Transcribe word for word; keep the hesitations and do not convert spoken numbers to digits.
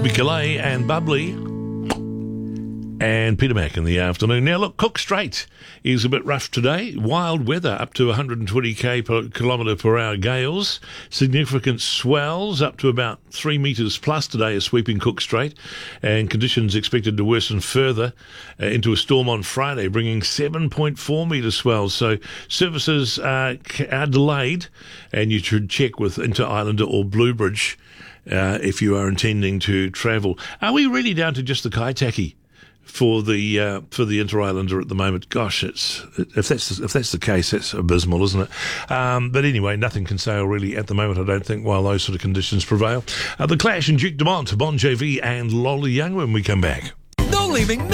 Bobby Calais and Bubbly and Peter Mac in the afternoon. Now look, Cook Strait is a bit rough today. Wild weather up to one hundred twenty k per kilometre per hour gales. Significant swells up to about three metres plus today are sweeping Cook Strait, and conditions expected to worsen further uh, into a storm on Friday, bringing seven point four metre swells. So services uh, are delayed, and you should check with Inter Islander or Bluebridge uh, if you are intending to travel. Are we really down to just the Kaitaki for the uh, for the Inter Islander at the moment? Gosh, it's if that's if that's the case, that's abysmal, isn't it? Um, but anyway, nothing can sail really at the moment, I don't think, while those sort of conditions prevail. Uh, the Clash and Duke Dumont, Bon Jovi and Lola Young when we come back. No leaving.